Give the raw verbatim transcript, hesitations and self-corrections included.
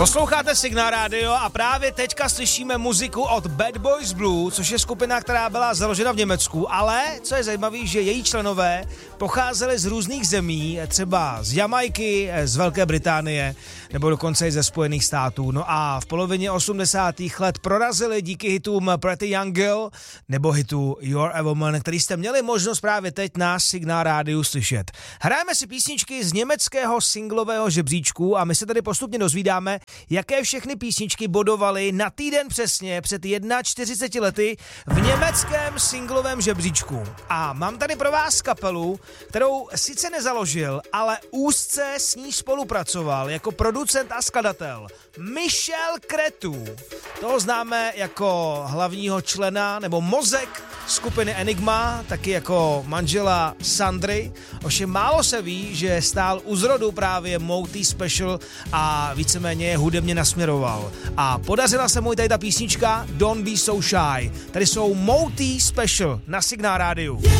Posloucháte Signál Radio a právě teďka slyšíme muziku od Bad Boys Blue, což je skupina, která byla založena v Německu, ale co je zajímavé, že její členové pocházeli z různých zemí, třeba z Jamajky, z Velké Británie nebo dokonce i ze Spojených států. No a v polovině osmdesátých let prorazili díky hitům Pretty Young Girl nebo hitu You're a Woman, který jste měli možnost právě teď na Signál Rádiu slyšet. Hrajeme si písničky z německého singlového žebříčku a my se tady postupně dozvídáme, jaké všechny písničky bodovaly na týden přesně před čtyřiceti jednou lety v německém singlovém žebříčku. A mám tady pro vás kapelu, kterou sice nezaložil, ale úzce s ní spolupracoval jako producent a skladatel. Michel Cretu. Toho známe jako hlavního člena nebo mozek skupiny Enigma, taky jako manžela Sandry. Ovšem málo se ví, že stál u zrodu právě Mouty Special a víceméně je hudebně nasměroval. A podařila se mu i tady ta písnička Don't Be So Shy. Tady jsou Mouty Special na Signál Rádiu.